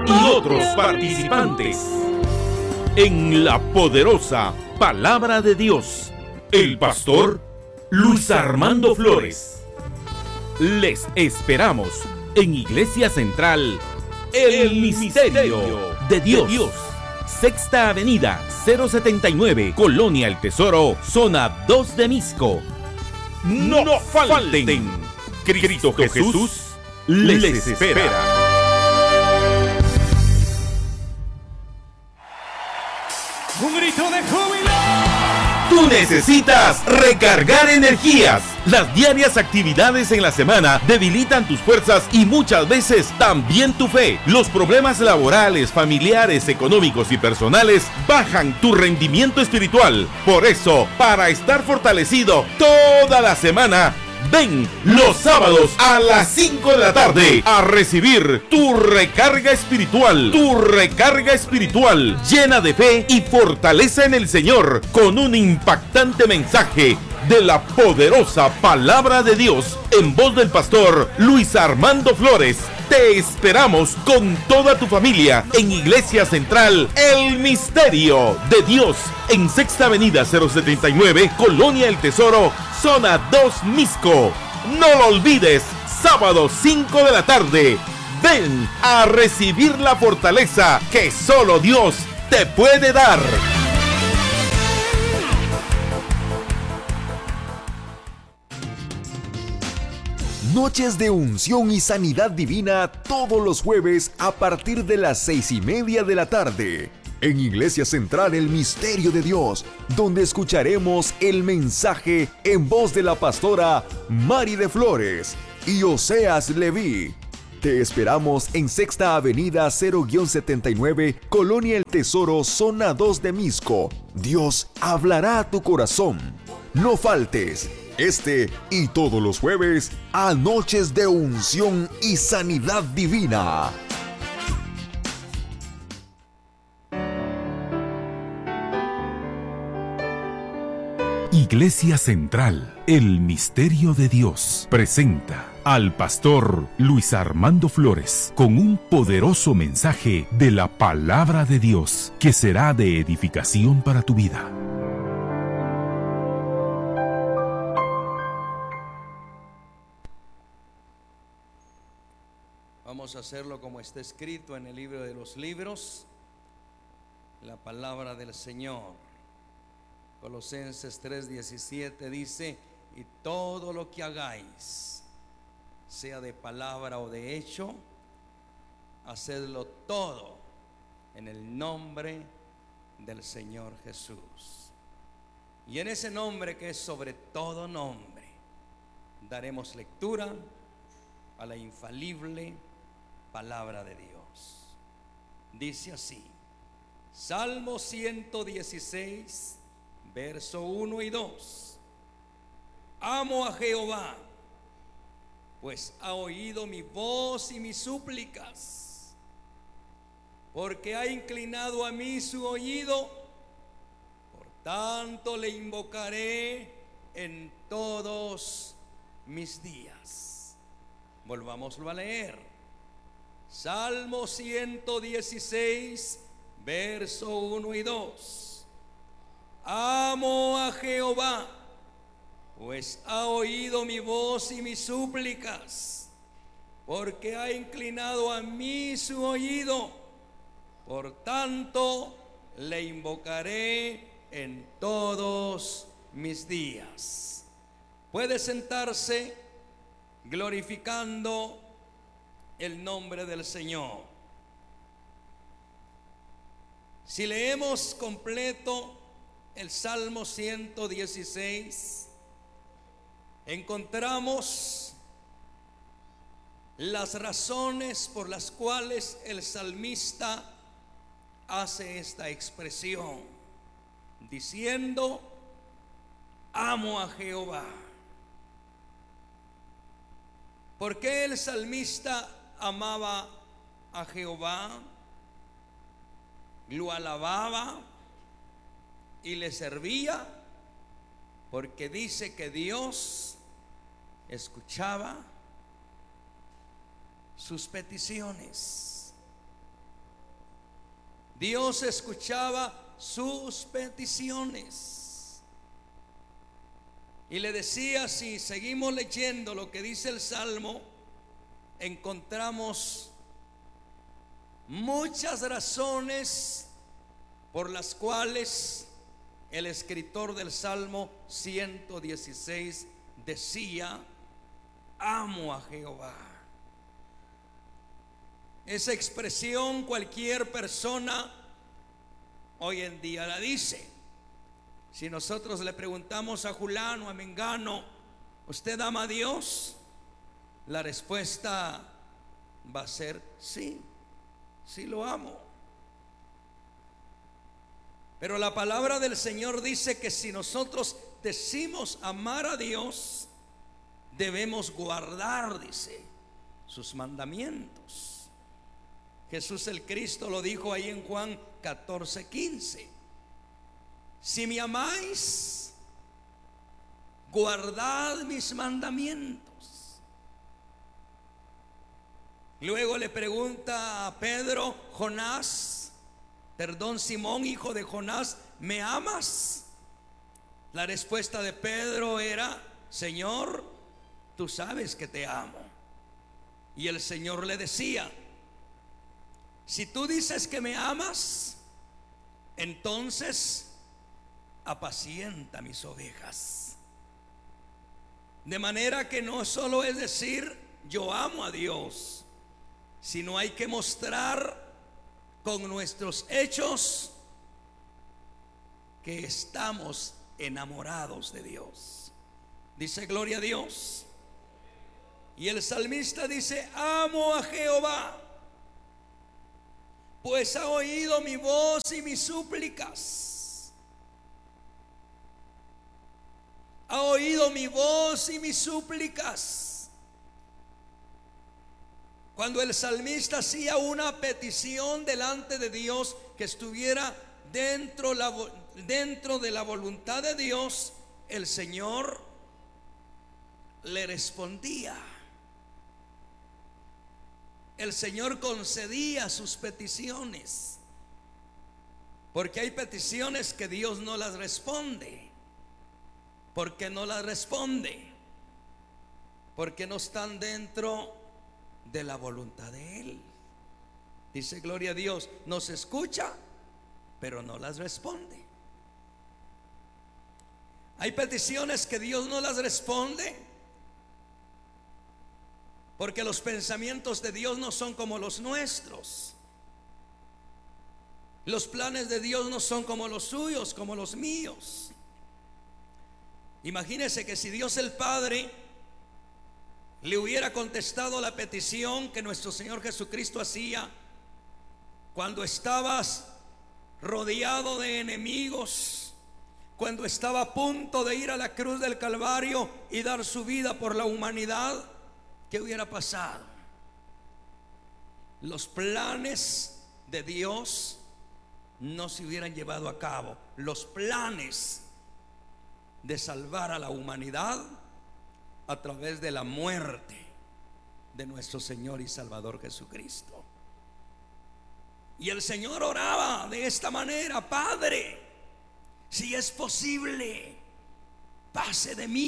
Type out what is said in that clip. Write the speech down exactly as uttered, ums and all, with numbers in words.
y otros participantes en la poderosa Palabra de Dios. El pastor Luis Armando Flores. Les esperamos en Iglesia Central, El, El Misterio de Dios. de Dios. Sexta Avenida, cero setenta y nueve, Colonia El Tesoro, zona dos de Misco. No, no falten. Cristo, Cristo Jesús les, les espera. espera. Un grito de júbilo. Tú necesitas recargar energías. Las diarias actividades en la semana debilitan tus fuerzas y muchas veces también tu fe. Los problemas laborales, familiares, económicos y personales bajan tu rendimiento espiritual. Por eso, para estar fortalecido toda la semana, ven los sábados a las cinco de la tarde a recibir tu recarga espiritual, tu recarga espiritual llena de fe y fortaleza en el Señor, con un impactante mensaje de la poderosa Palabra de Dios en voz del pastor Luis Armando Flores. Te esperamos con toda tu familia en Iglesia Central, El Misterio de Dios, en Sexta Avenida cero setenta y nueve, Colonia El Tesoro, zona dos Misco. No lo olvides, sábado cinco de la tarde. Ven a recibir la fortaleza que solo Dios te puede dar. Noches de unción y sanidad divina todos los jueves a partir de las seis y media de la tarde. En Iglesia Central El Misterio de Dios, donde escucharemos el mensaje en voz de la pastora Mari de Flores y Oseas Leví. Te esperamos en Sexta Avenida cero setenta y nueve, Colonia El Tesoro, zona dos de Misco. Dios hablará a tu corazón. No faltes. Este y todos los jueves a Noches de Unción y Sanidad Divina. Iglesia Central, El Misterio de Dios, presenta al pastor Luis Armando Flores con un poderoso mensaje de la Palabra de Dios que será de edificación para tu vida. Vamos a hacerlo como está escrito en el libro de los libros, la palabra del Señor. Colosenses tres diecisiete dice: y todo lo que hagáis, sea de palabra o de hecho, hacedlo todo en el nombre del Señor Jesús. Y en ese nombre, que es sobre todo nombre, daremos lectura a la infalible Palabra de Dios. Dice así: Salmo ciento dieciséis, verso uno y dos. Amo a Jehová, pues ha oído mi voz y mis súplicas, porque ha inclinado a mí su oído. Por tanto le invocaré en todos mis días. Volvámoslo a leer. Salmo ciento dieciséis, verso uno y dos. Amo a Jehová, pues ha oído mi voz y mis súplicas, porque ha inclinado a mí su oído. Por tanto le invocaré en todos mis días. Puede sentarse glorificando el nombre del Señor. Si leemos completo el Salmo ciento dieciséis, encontramos las razones por las cuales el salmista hace esta expresión, diciendo: amo a Jehová. ¿Por qué el salmista amaba a Jehová? Lo alababa y le servía porque dice que Dios escuchaba sus peticiones. Dios escuchaba sus peticiones. Y le decía, si seguimos leyendo lo que dice el Salmo, encontramos muchas razones por las cuales el escritor del Salmo ciento dieciséis decía: amo a Jehová. Esa expresión cualquier persona hoy en día la dice. Si nosotros le preguntamos a Julano, a Mengano, ¿usted ama a Dios? La respuesta va a ser sí, sí lo amo. Pero la palabra del Señor dice que si nosotros decimos amar a Dios, debemos guardar, dice, sus mandamientos. Jesús el Cristo lo dijo ahí en Juan catorce quince: si me amáis, guardad mis mandamientos. Luego le pregunta a Pedro, Jonás, perdón, Simón, hijo de Jonás, ¿me amas? La respuesta de Pedro era: Señor, tú sabes que te amo. Y el Señor le decía: si tú dices que me amas, entonces apacienta mis ovejas. De manera que no solo es decir yo amo a Dios, sino hay que mostrar con nuestros hechos que estamos enamorados de Dios. Dice gloria a Dios. Y el salmista dice: amo a Jehová, pues ha oído mi voz y mis súplicas. Ha oído mi voz y mis súplicas. Cuando el salmista hacía una petición delante de Dios que estuviera dentro, la, dentro de la voluntad de Dios, el Señor le respondía. El Señor concedía sus peticiones, porque hay peticiones que Dios no las responde. ¿Por qué no las responde? Porque no están dentro de la voluntad de Él. Dice gloria a Dios, nos escucha, pero no las responde. Hay peticiones que Dios no las responde porque los pensamientos de Dios no son como los nuestros. Los planes de Dios no son como los suyos, como los míos. Imagínese que si Dios el Padre le hubiera contestado la petición que nuestro Señor Jesucristo hacía cuando estabas rodeado de enemigos, cuando estaba a punto de ir a la cruz del Calvario y dar su vida por la humanidad, ¿qué hubiera pasado? Los planes de Dios no se hubieran llevado a cabo. Los planes de salvar a la humanidad a través de la muerte de nuestro Señor y Salvador Jesucristo. Y el Señor oraba de esta manera: Padre, si es posible, pase de mí